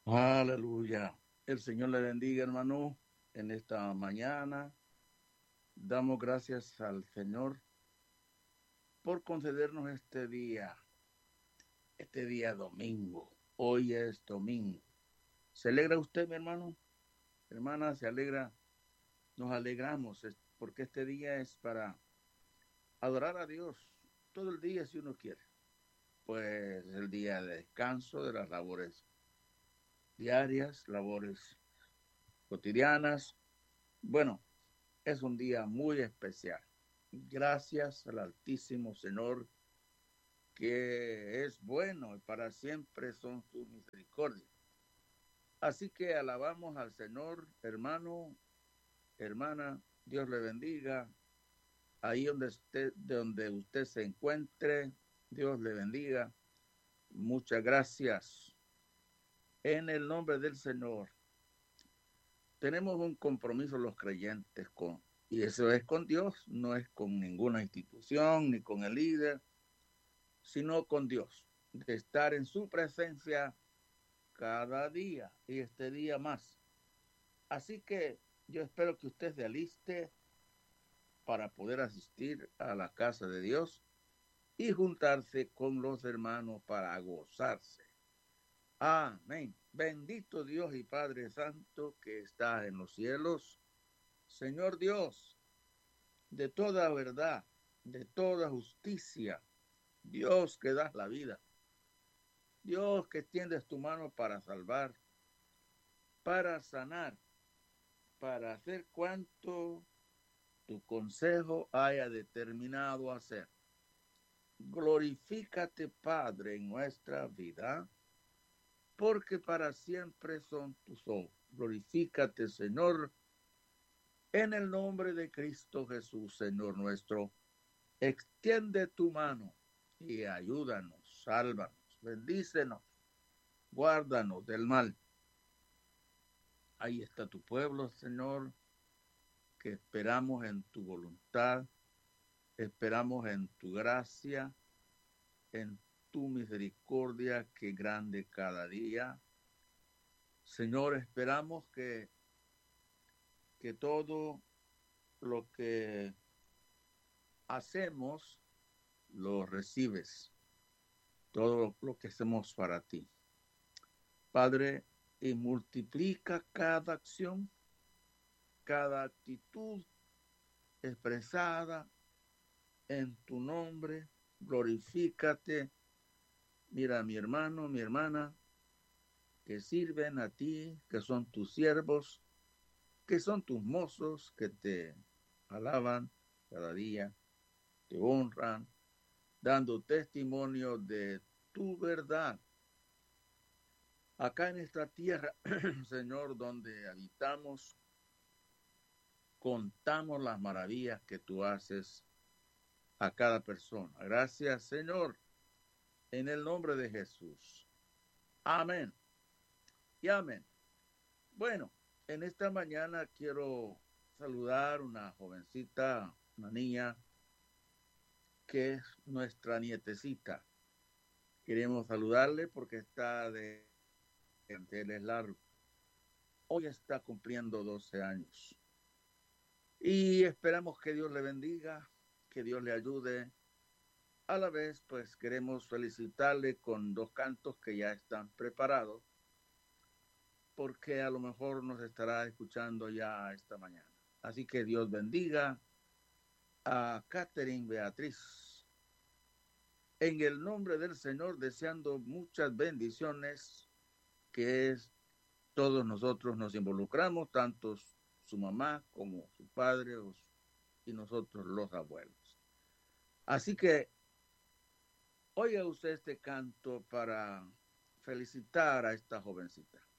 Aleluya. El Señor le bendiga, hermano, en esta mañana. Damos gracias al Señor por concedernos este día domingo. Hoy es domingo. ¿Se alegra usted, mi hermano? Hermana, se alegra. Nos alegramos porque este día es para adorar a Dios todo el día si uno quiere. Pues el día de descanso de las labores diarias, labores cotidianas. Bueno, es un día muy especial. Gracias al Altísimo Señor, que es bueno y para siempre son sus misericordias. Así que alabamos al Señor, hermano, hermana, Dios le bendiga. Ahí donde usted se encuentre, Dios le bendiga. Muchas gracias. En el nombre del Señor, tenemos un compromiso los creyentes y eso es con Dios, no es con ninguna institución ni con el líder, sino con Dios, de estar en su presencia cada día y este día más. Así que yo espero que usted se aliste para poder asistir a la casa de Dios y juntarse con los hermanos para gozarse. Amén. Bendito Dios y Padre Santo que estás en los cielos. Señor Dios, de toda verdad, de toda justicia, Dios que das la vida, Dios que extiendes tu mano para salvar, para sanar, para hacer cuanto tu consejo haya determinado hacer. Glorifícate, Padre, en nuestra vida, porque para siempre son tus ojos. Glorifícate, Señor, en el nombre de Cristo Jesús, Señor nuestro. Extiende tu mano y ayúdanos, sálvanos, bendícenos, guárdanos del mal. Ahí está tu pueblo, Señor, que esperamos en tu voluntad, esperamos en tu gracia, en tu misericordia, que grande cada día. Señor, esperamos que todo lo que hacemos lo recibes, todo lo que hacemos para ti. Padre, y multiplica cada acción, cada actitud expresada en tu nombre. Glorifícate. Mira, mi hermano, mi hermana, que sirven a ti, que son tus siervos, que son tus mozos, que te alaban cada día, te honran, dando testimonio de tu verdad. Acá en esta tierra, Señor, donde habitamos, contamos las maravillas que tú haces a cada persona. Gracias, Señor, en el nombre de Jesús. Amén y amén. Bueno, en esta mañana quiero saludar a una jovencita, una niña, que es nuestra nietecita. Queremos saludarle porque está de largo. Hoy está cumpliendo 12 años. Y esperamos que Dios le bendiga, que Dios le ayude. A la vez, pues queremos felicitarle con 2 cantos que ya están preparados, porque a lo mejor nos estará escuchando ya esta mañana. Así que Dios bendiga a Catherine Beatriz. En el nombre del Señor, deseando muchas bendiciones, que es todos nosotros nos involucramos, tanto su mamá como su padre y nosotros los abuelos. Así que oiga usted este canto para felicitar a esta jovencita.